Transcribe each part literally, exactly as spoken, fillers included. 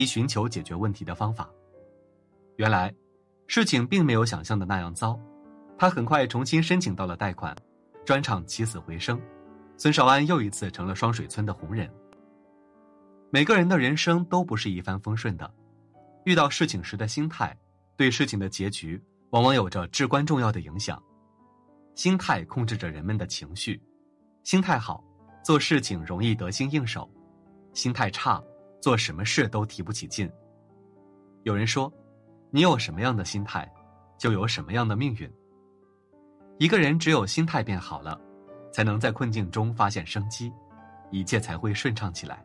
寻求解决问题的方法。原来事情并没有想象的那样糟，他很快重新申请到了贷款，专场起死回生，孙少安又一次成了双水村的红人。每个人的人生都不是一帆风顺的，遇到事情时的心态，对事情的结局往往有着至关重要的影响。心态控制着人们的情绪，心态好，做事情容易得心应手；心态差，做什么事都提不起劲。有人说，你有什么样的心态，就有什么样的命运。一个人只有心态变好了，才能在困境中发现生机，一切才会顺畅起来。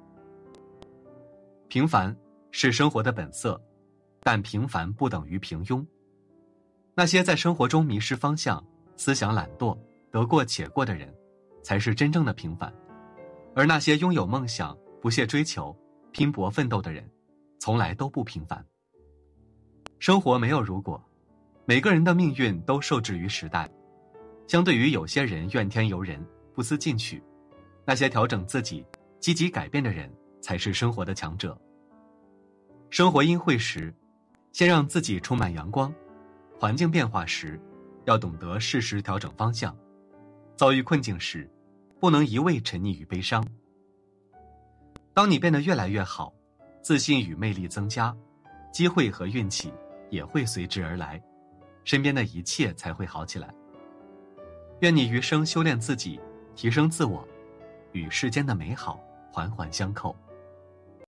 平凡是生活的本色，但平凡不等于平庸。那些在生活中迷失方向、思想懒惰、得过且过的人，才是真正的平凡。而那些拥有梦想、不懈追求、拼搏奋斗的人，从来都不平凡。生活没有如果，每个人的命运都受制于时代。相对于有些人怨天尤人、不思进取，那些调整自己、积极改变的人，才是生活的强者。生活阴晦时，先让自己充满阳光；环境变化时，要懂得适时调整方向；遭遇困境时，不能一味沉溺于悲伤。当你变得越来越好，自信与魅力增加，机会和运气也会随之而来，身边的一切才会好起来。愿你余生修炼自己，提升自我，与世间的美好环环相扣。